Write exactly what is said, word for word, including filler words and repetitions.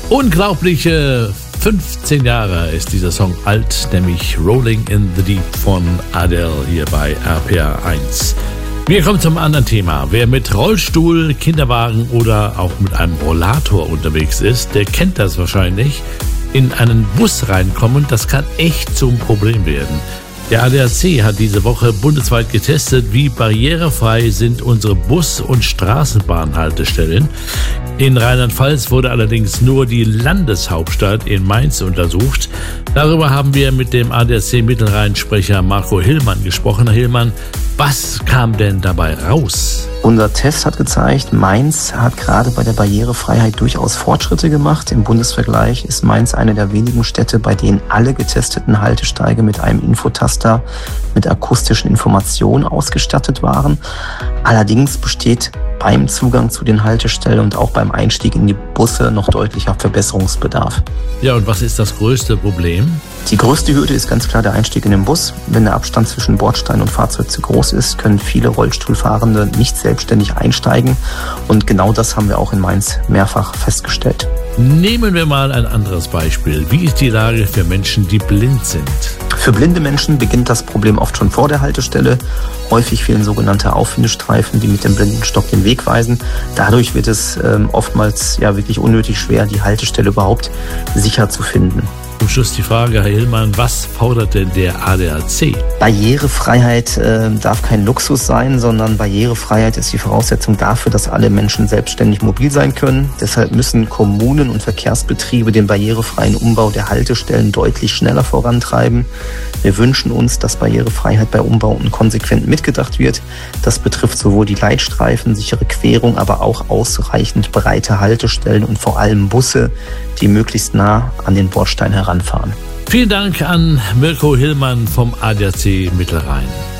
Unglaubliche fünfzehn Jahre ist dieser Song alt, nämlich Rolling in the Deep von Adele hier bei R P R eins. Wir kommen zum anderen Thema. Wer mit Rollstuhl, Kinderwagen oder auch mit einem Rollator unterwegs ist, der kennt das wahrscheinlich. In einen Bus reinkommen, das kann echt zum Problem werden. Der A D A C hat diese Woche bundesweit getestet, wie barrierefrei sind unsere Bus- und Straßenbahnhaltestellen. In Rheinland-Pfalz wurde allerdings nur die Landeshauptstadt in Mainz untersucht. Darüber haben wir mit dem A D A C-Mittelrhein-Sprecher Marco Hillmann gesprochen. Herr Hillmann, was kam denn dabei raus? Unser Test hat gezeigt, Mainz hat gerade bei der Barrierefreiheit durchaus Fortschritte gemacht. Im Bundesvergleich ist Mainz eine der wenigen Städte, bei denen alle getesteten Haltesteige mit einem Infotaster mit akustischen Informationen ausgestattet waren. Allerdings besteht beim Zugang zu den Haltestellen und auch beim Einstieg in die Busse noch deutlicher Verbesserungsbedarf. Ja, und was ist das größte Problem? Die größte Hürde ist ganz klar der Einstieg in den Bus. Wenn der Abstand zwischen Bordstein und Fahrzeug zu groß ist, können viele Rollstuhlfahrende nicht selbstständig einsteigen. Und genau das haben wir auch in Mainz mehrfach festgestellt. Nehmen wir mal ein anderes Beispiel. Wie ist die Lage für Menschen, die blind sind? Für blinde Menschen beginnt das Problem oft schon vor der Haltestelle. Häufig fehlen sogenannte Auffindestreifen, die mit dem Blindenstock den Weg weisen. Dadurch wird es ähm, oftmals ja wirklich unnötig schwer, die Haltestelle überhaupt sicher zu finden. Zum Schluss die Frage, Herr Hillmann, was fordert denn der A D A C? Barrierefreiheit äh, darf kein Luxus sein, sondern Barrierefreiheit ist die Voraussetzung dafür, dass alle Menschen selbstständig mobil sein können. Deshalb müssen Kommunen und Verkehrsbetriebe den barrierefreien Umbau der Haltestellen deutlich schneller vorantreiben. Wir wünschen uns, dass Barrierefreiheit bei Umbauten konsequent mitgedacht wird. Das betrifft sowohl die Leitstreifen, sichere Querung, aber auch ausreichend breite Haltestellen und vor allem Busse, die möglichst nah an den Bordstein heranfahren. Vielen Dank an Mirko Hillmann vom A D A C Mittelrhein.